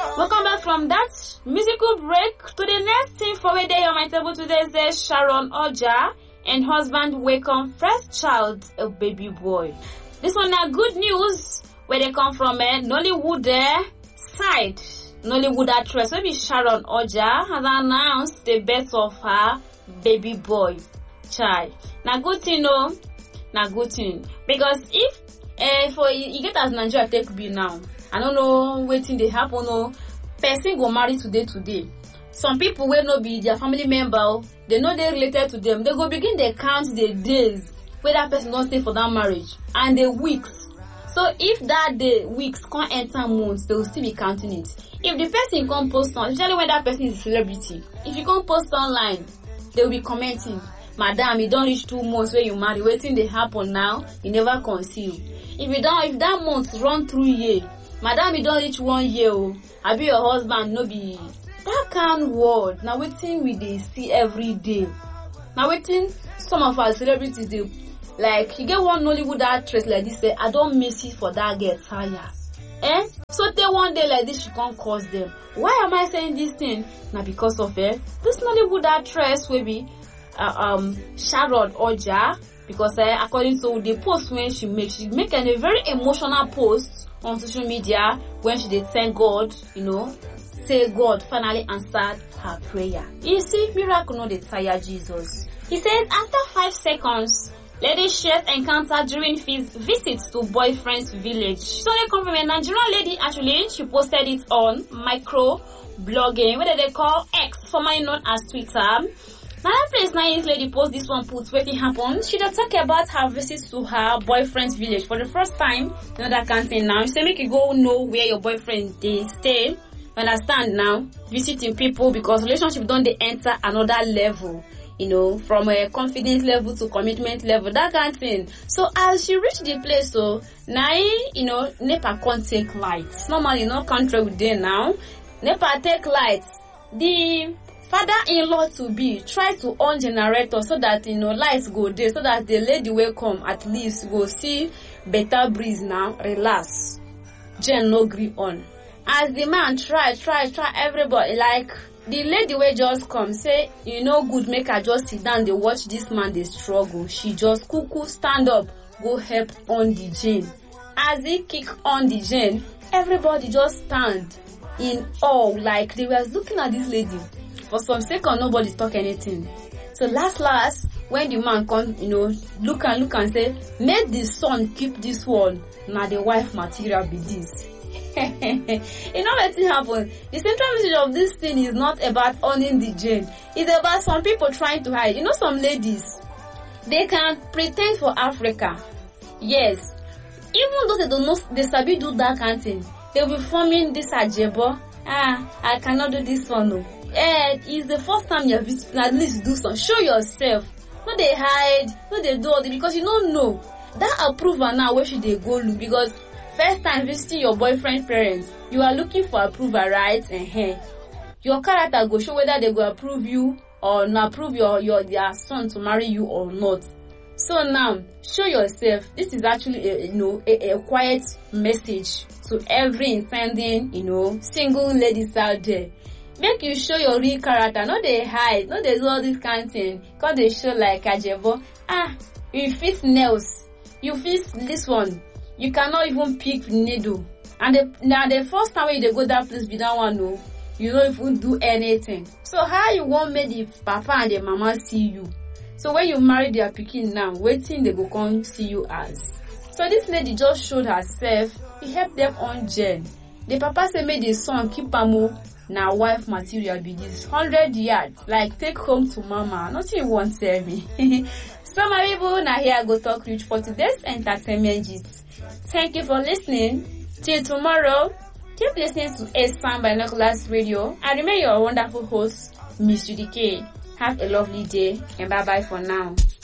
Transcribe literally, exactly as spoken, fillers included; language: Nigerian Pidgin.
Welcome back from that musical break to the next thing for a day on my table today. Says Sharon Oja and husband welcome first child, a baby boy. This one now good news where they come from a Nollywood uh, side. Nollywood actress, maybe Sharon Oja, has announced the birth of her baby boy child. Now good thing, no, now good thing, because if uh, for you get as Nigeria take be now, I don't know waiting they happen. No, person go marry today today. Some people will not be their family member. They know they related to them. They go begin they count the days where that person don't stay for that marriage and the weeks. So if that day weeks can't enter months, they will still be counting it. If the person can't post on, especially when that person is a celebrity, if you can't post online, they will be commenting, "Madam, you don't reach two months where you marry. Waiting they happen now. You never conceive. If you don't, if that month run through year, Madam, you don't reach one year. Oh, I be your husband. No be that kind of word. Now waiting we they see every day. Now waiting some of our celebrities they like you get one Nollywood actress like this say I don't miss it for that get tired. Eh? So they one day like this she can't cause them. Why am I saying this thing? Now because of eh, this Nollywood actress will be uh, um Sharon Oja, because uh, according to the post when she makes she make a very emotional post on social media when she did thank God, you know, say God finally answered her prayer. You see, miracle no dey tire Jesus. He says after five seconds, lady shares encounter during his visits to boyfriend's village. So they come from a Nigerian lady actually. She posted it on micro blogging, what they call X, formerly known as Twitter. Now that place now this lady post this one put what happened. She did talk about her visits to her boyfriend's village for the first time. You know that can't say now. She say make you go know where your boyfriend they stay. Understand now? Visiting people because relationship don't they enter another level. You know, from a confidence level to commitment level, that kind of thing. So as she reached the place, so now you know, NEPA can't take lights. Normally, no country with them now. NEPA take lights. The father-in-law to be try to on generator so that you know lights go there, so that the lady will come at least go see better breeze now, relax. Jen no agree on. As the man try, try, try, everybody like the lady will just come say, you know, good make her just sit down. They watch this man they struggle. She just cuckoo stand up, go help on the Jane. As he kick on the Jane, everybody just stand in awe, like they were looking at this lady. For some second, nobody talk anything. So last, last, when the man come, you know, look and look and say, make the son keep this one. Now the wife material be this. You know what happen? The central message of this thing is not about owning the Jane. It's about some people trying to hide. You know, some ladies, they can pretend for Africa. Yes. Even though they don't know, they sabi do that kind of thing. They'll be forming this ajebo. Ah, I cannot do this one. No. Eh, it's the first time you have visited, at least do some. Show yourself. No, they hide. No, they do all this because you don't know. That approval now, where should they go look? Because first time visiting your boyfriend's parents, you are looking for approval, right? Uh-huh. Your character go show whether they go approve you or not approve your, your their son to marry you or not. So now, show yourself. This is actually a, you know a, a quiet message to every intending, you know, single ladies out there. Make you show your real character. No, they hide. No, they do all this kind of thing. Cause they show like Ajebo. Ah, you fit nails. You fit this one. You cannot even pick needle. And the, now the first time when they go that place, be that one, no, you don't even do anything. So how you want make the papa and the mama see you? So when you marry their pikin now, waiting they go come see you as. So this lady just showed herself. He helped them on Jen. The papa said make the son keep amo. Now wife material be this hundred yards. Like take home to mama. Nothing you want tell me. So my people, now here I go talk rich for today's entertainment gist. Thank you for listening. Till tomorrow, keep listening to S-Fan Binoculars Radio. And remain your wonderful host, Miss Judy K. Have a lovely day and bye bye for now.